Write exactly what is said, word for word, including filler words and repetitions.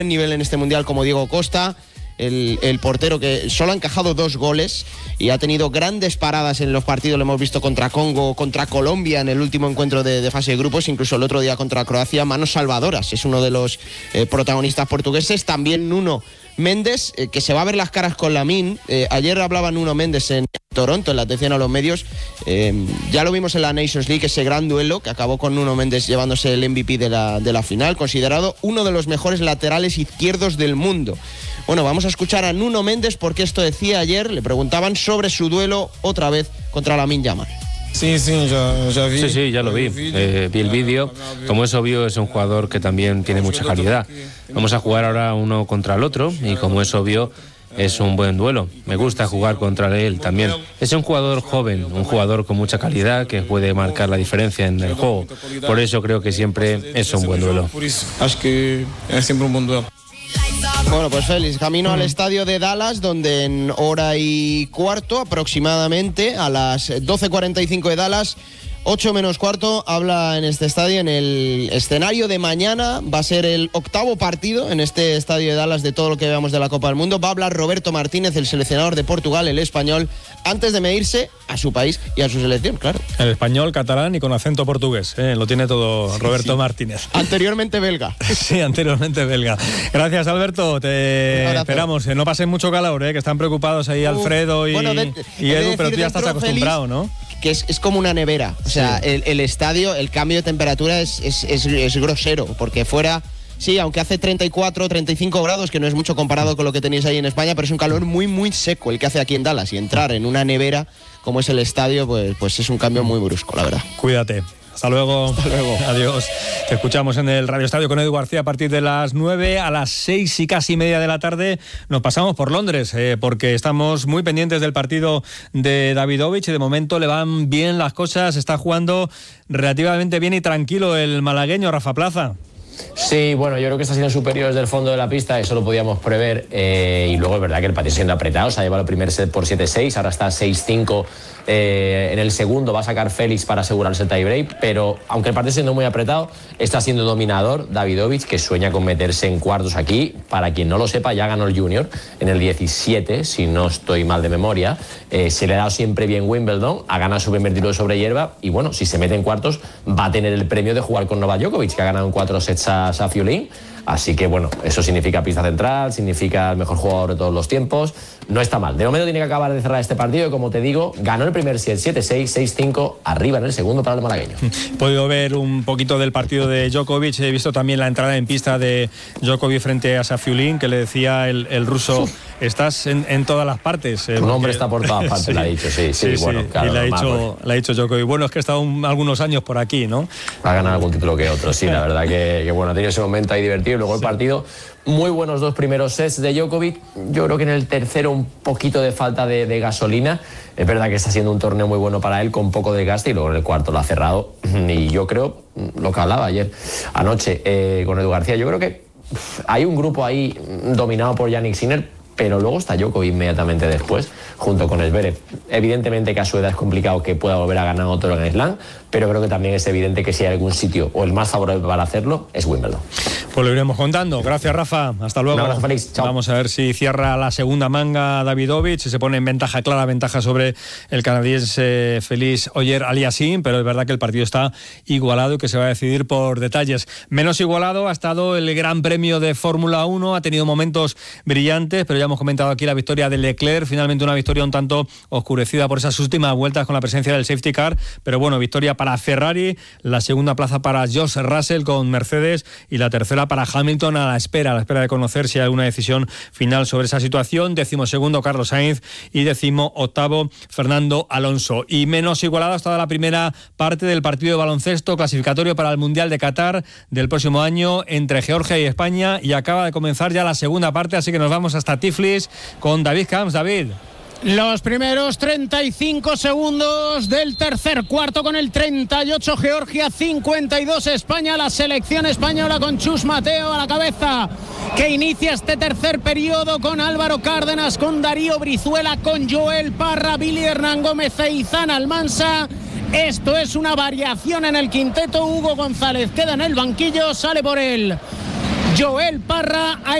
nivel en este mundial como Diego Costa, el, el portero que solo ha encajado dos goles y ha tenido grandes paradas en los partidos. Lo hemos visto contra Congo, contra Colombia en el último encuentro de, de fase de grupos, incluso el otro día contra Croacia. Manos salvadoras, es uno de los eh, protagonistas portugueses. También Nuno Méndez, eh, que se va a ver las caras con Lamine. Eh, ayer hablaba Nuno Méndez en Toronto, en la atención a los medios. Eh, ya lo vimos en la Nations League, ese gran duelo que acabó con Nuno Méndez llevándose el M V P de la, de la final, considerado uno de los mejores laterales izquierdos del mundo. Bueno, vamos a escuchar a Nuno Méndez porque esto decía ayer, le preguntaban sobre su duelo otra vez contra Lamine Yamal. Sí, sí, ya, ya vi. Sí, sí, ya lo vi. Eh, vi el vídeo. Como es obvio, es un jugador que también tiene mucha calidad. Vamos a jugar ahora uno contra el otro y como es obvio, es un buen duelo. Me gusta jugar contra él también. Es un jugador joven, un jugador con mucha calidad que puede marcar la diferencia en el juego. Por eso creo que siempre es un buen duelo. Por eso, acho que es siempre un buen duelo. Bueno, pues Félix, camino mm. al estadio de Dallas, donde en hora y cuarto aproximadamente, a las doce cuarenta y cinco de Dallas, ocho menos cuarto, habla en este estadio, en el escenario de mañana. Va a ser el octavo partido en este estadio de Dallas de todo lo que veamos de la Copa del Mundo. Va a hablar Roberto Martínez, el seleccionador de Portugal, el español, antes de medirse a su país y a su selección, claro. El español, catalán y con acento portugués, ¿eh? Lo tiene todo Roberto sí, sí. Martínez. Anteriormente belga. Sí, anteriormente belga. Gracias, Alberto. Te esperamos. No pasen mucho calor, ¿eh? Que están preocupados ahí Uf, Alfredo y, bueno, de, y Edu, pero tú ya estás acostumbrado, Félix, ¿no? Que es, es como una nevera. O sea, sí. el, el estadio, el cambio de temperatura es, es, es, es grosero, porque fuera... Sí, aunque hace treinta y cuatro, treinta y cinco grados, que no es mucho comparado con lo que tenéis ahí en España, pero es un calor muy, muy seco el que hace aquí en Dallas. Y entrar en una nevera como es el estadio, pues, pues es un cambio muy brusco, la verdad. Cuídate. Hasta luego. Hasta luego. Adiós. Te escuchamos en el Radio Estadio con Edu García a partir de las nueve. A las seis y casi media de la tarde nos pasamos por Londres, eh, porque estamos muy pendientes del partido de Davidovich y de momento le van bien las cosas. Está jugando relativamente bien y tranquilo el malagueño, Rafa Plaza. Sí, bueno, yo creo que está siendo superior desde el fondo de la pista, eso lo podíamos prever, eh, y luego es verdad que el partido siendo apretado, se ha llevado el primer set por siete seis, ahora está seis cinco, eh, en el segundo va a sacar Félix para asegurarse el tiebreak, pero aunque el partido siendo muy apretado, está siendo dominador Davidovich, que sueña con meterse en cuartos aquí. Para quien no lo sepa, ya ganó el Junior en el diecisiete, si no estoy mal de memoria, eh, se le ha dado siempre bien Wimbledon, ha ganado su primer título sobre hierba y bueno, si se mete en cuartos va a tener el premio de jugar con Novak Djokovic, que ha ganado en cuatro sets a Safiulin. Así que bueno, eso significa pista central, significa el mejor jugador de todos los tiempos. No está mal. De momento tiene que acabar de cerrar este partido y como te digo, ganó el primer set siete seis, seis cinco, arriba en el segundo para el malagueño. He podido ver un poquito del partido de Djokovic, he visto también la entrada en pista de Djokovic frente a Safiulin, que le decía el, el ruso, estás en, en todas las partes. Eh, tu nombre está por todas partes, sí. Le ha dicho, sí, sí, sí bueno, sí. Claro, y le ha, normal, dicho, pues. le ha dicho Djokovic, bueno, es que he estado un, algunos años por aquí, ¿no? Ha ganado algún título que otro, sí, la verdad que, que bueno, ha tenido ese momento ahí divertido y luego el partido... Muy buenos dos primeros sets de Djokovic. Yo creo que en el tercero un poquito de falta de, de gasolina. Es verdad que está siendo un torneo muy bueno para él, con poco desgaste, y luego en el cuarto lo ha cerrado. Y yo creo, lo que hablaba ayer, anoche, eh, con Edu García, yo creo que hay un grupo ahí dominado por Jannik Sinner, pero luego está Djokovic inmediatamente después, junto con Zverev. Evidentemente que a su edad es complicado que pueda volver a ganar otro en Slam, pero creo que también es evidente que si hay algún sitio o el más favorable para hacerlo es Wimbledon. Pues lo iremos contando. Gracias, Rafa. Hasta luego. Un abrazo, Félix. Chao. Vamos a ver si cierra la segunda manga Davidovich, si se pone en ventaja, clara ventaja sobre el canadiense Félix Auger-Aliassime, pero es verdad que el partido está igualado y que se va a decidir por detalles. Menos igualado ha estado el Gran Premio de Fórmula uno, ha tenido momentos brillantes, pero ya hemos comentado aquí la victoria de Leclerc, finalmente una victoria un tanto oscurecida por esas últimas vueltas con la presencia del safety car, pero bueno, victoria para Ferrari, la segunda plaza para George Russell con Mercedes y la tercera para Hamilton, a la espera, a la espera de conocer si hay alguna decisión final sobre esa situación. Décimo segundo Carlos Sainz y décimo octavo Fernando Alonso. Y menos igualada ha estado la primera parte del partido de baloncesto clasificatorio para el Mundial de Qatar del próximo año entre Georgia y España, y acaba de comenzar ya la segunda parte, así que nos vamos hasta Tiflis con David Camps. David. Los primeros treinta y cinco segundos del tercer cuarto con el treinta y ocho Georgia, cincuenta y dos España, la selección española con Chus Mateo a la cabeza, que inicia este tercer periodo con Álvaro Cárdenas, con Darío Brizuela, con Joel Parra, Billy Hernán Gómez e Izan Almansa. Esto es una variación en el quinteto. Hugo González queda en el banquillo, sale por él Joel Parra.